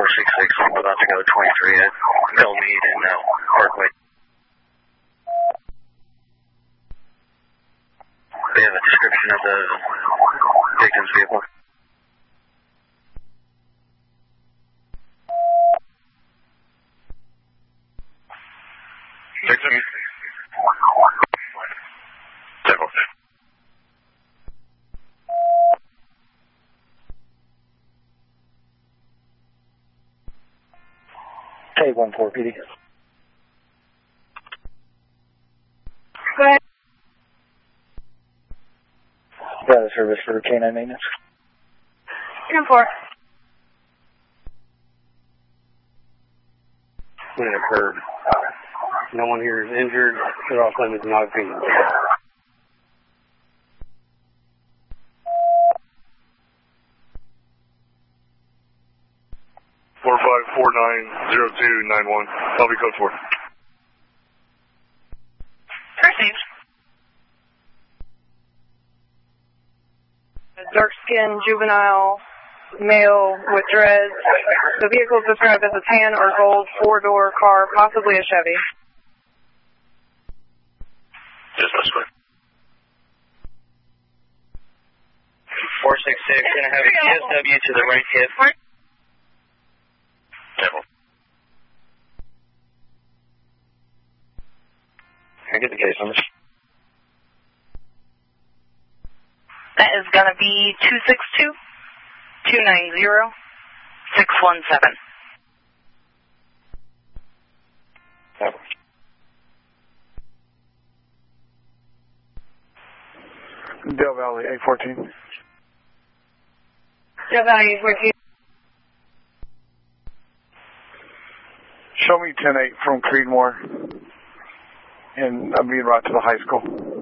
466, I'm about to go 23 at Bellmead and Parkway. They have a description of the victim's vehicle. Victim. Temple. K14 PD. Go ahead. Got a service for K9 maintenance. 10-4. When it occurred. No one here is injured. They're all claiming it's not a opinion. 45490291. LV code 4. Received. Dark-skinned juvenile male with dreads. The vehicle is described as a tan or gold four-door car, possibly a Chevy. Just this way. 466, going to have a PSW to the right hip. Temple. Can I get the case numbers? That is going to be 262-290-617. Del Valley, 814. Del Valley, 814. Show me 10-8 from Creedmoor, and I'm being brought to the high school.